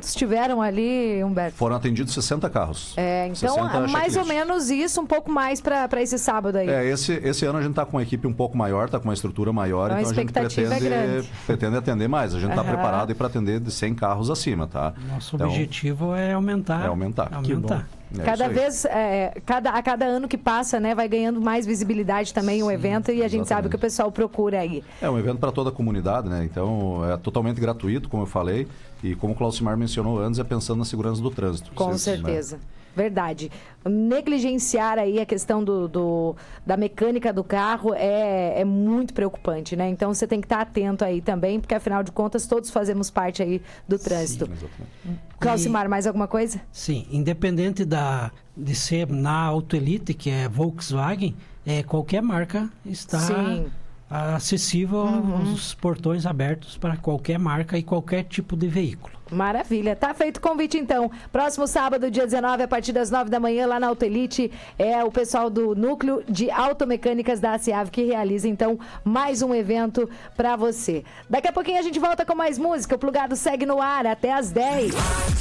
quantos tiveram ali, Humberto? Foram atendidos 60 carros. Então, 60 mais ou menos isso, um pouco mais para esse sábado aí. Esse ano a gente está com uma equipe um pouco maior, está com uma estrutura maior, então a gente pretende atender mais. A gente está preparado para atender de 100 carros acima, tá? Nosso objetivo é aumentar. Cada vez, a cada ano que passa, né, vai ganhando mais visibilidade também o evento e a gente sabe o que o pessoal procura aí. É um evento para toda a comunidade, né? Então é totalmente gratuito, como eu falei, e como o Claucimar mencionou antes, é pensando na segurança do trânsito. Com certeza. Né? Verdade. Negligenciar aí a questão da mecânica do carro é muito preocupante, né? Então você tem que estar atento aí também, porque afinal de contas todos fazemos parte aí do trânsito. Claucimar, mais alguma coisa? Sim, independente de ser na Auto Elite, que é Volkswagen, qualquer marca está acessível aos portões abertos para qualquer marca e qualquer tipo de veículo. Maravilha. Tá feito o convite, então. Próximo sábado, dia 19, a partir das 9 da manhã, lá na Auto Elite, é o pessoal do Núcleo de Automecânicas da ASEAV que realiza, então, mais um evento para você. Daqui a pouquinho a gente volta com mais música. O Plugado segue no ar até às 10.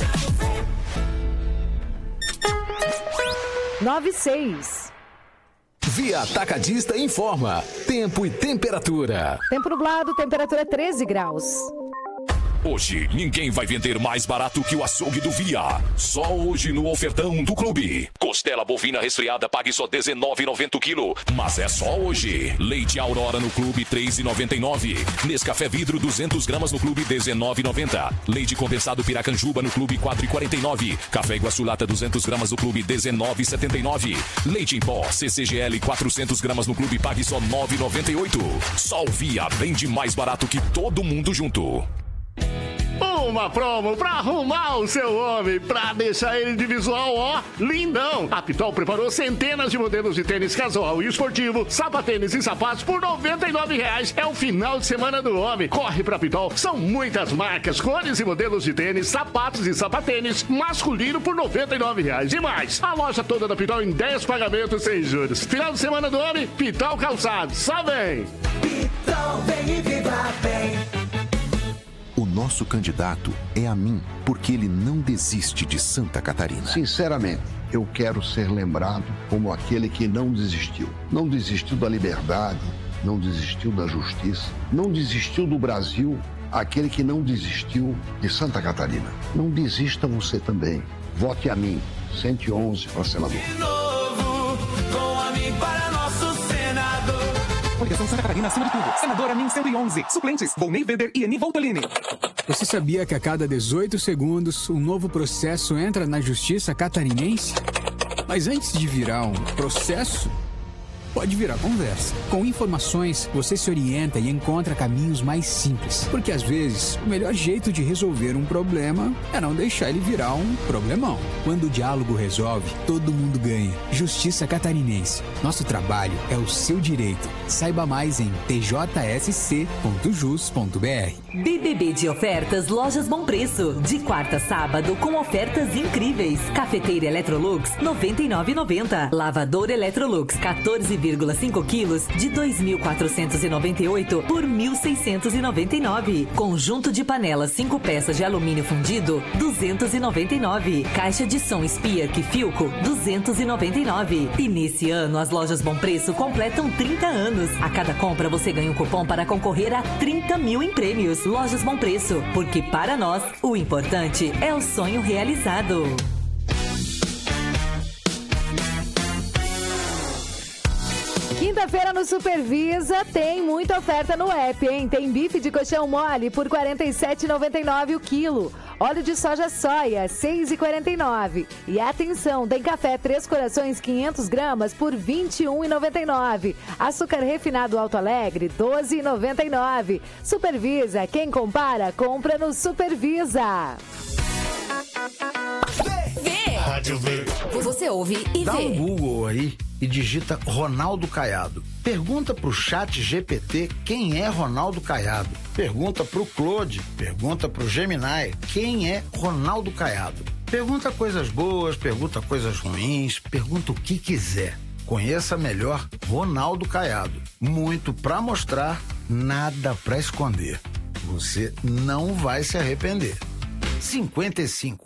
9:06. Via Atacadista informa. Tempo e temperatura. Tempo nublado, temperatura 13 graus. Hoje, ninguém vai vender mais barato que o açougue do Via. Só hoje no ofertão do clube. Costela bovina resfriada pague só R$19,90 o quilo. Mas é só hoje. Leite Aurora no clube R$3,99. Nescafé vidro 200 gramas no clube R$19,90. Leite condensado Piracanjuba no clube R$4,49. Café Iguaçu Lata 200 gramas no clube R$19,79. Leite em pó CCGL 400 gramas no clube pague só R$9,98. Só o Via vende mais barato que todo mundo junto. Uma promo pra arrumar o seu homem, pra deixar ele de visual, ó, lindão. A Pitol preparou centenas de modelos de tênis casual e esportivo, sapatênis e sapatos por R$99. É o final de semana do homem. Corre pra Pitol. São muitas marcas, cores e modelos de tênis, sapatos e sapatênis masculino por R$99. E mais, a loja toda da Pitol em 10 pagamentos sem juros. Final de semana do homem, Pitol Calçados. Só vem! Pitol, vem e viva bem. O nosso candidato é a mim, porque ele não desiste de Santa Catarina. Sinceramente, eu quero ser lembrado como aquele que não desistiu. Não desistiu da liberdade, não desistiu da justiça, não desistiu do Brasil, aquele que não desistiu de Santa Catarina. Não desista você também. Vote a mim, 111 para senador. De novo, com a mim para nosso senador. Coligação Santa Catarina acima de tudo. Senadora NIM 111. Suplentes, Volney Weber e Eni Voltolini. Você sabia que a cada 18 segundos um novo processo entra na justiça catarinense? Mas antes de virar um processo, pode virar conversa. Com informações, você se orienta e encontra caminhos mais simples. Porque às vezes, o melhor jeito de resolver um problema é não deixar ele virar um problemão. Quando o diálogo resolve, todo mundo ganha. Justiça Catarinense. Nosso trabalho é o seu direito. Saiba mais em tjsc.jus.br. BBB de ofertas Lojas Bom Preço. De quarta a sábado com ofertas incríveis. Cafeteira Electrolux, R$ 99,90. Lavador Electrolux, 14,5 quilos, de R$ 2.498 por R$ 1.699. Conjunto de panelas 5 peças de alumínio fundido, R$ 299. Caixa de som Spiak Filco, R$ 299. E nesse ano, as Lojas Bom Preço completam 30 anos. A cada compra, você ganha um cupom para concorrer a 30 mil em prêmios. Lojas Bom Preço, porque para nós, o importante é o sonho realizado. Quinta-feira no Supervisa tem muita oferta no app, hein? Tem bife de colchão mole por R$ 47,99 o quilo. Óleo de soja soia, R$ 6,49. E atenção, tem café Três Corações 500 gramas por R$ 21,99. Açúcar refinado Alto Alegre, R$ 12,99. Supervisa, quem compara, compra no Supervisa. Rádio V. Você ouve e Dá vê. um Google aí e digita Ronaldo Caiado. Pergunta pro chat GPT quem é Ronaldo Caiado. Pergunta pro Claude, pergunta pro Gemini quem é Ronaldo Caiado. Pergunta coisas boas, pergunta coisas ruins, pergunta o que quiser. Conheça melhor Ronaldo Caiado. Muito pra mostrar, nada pra esconder. Você não vai se arrepender. 55.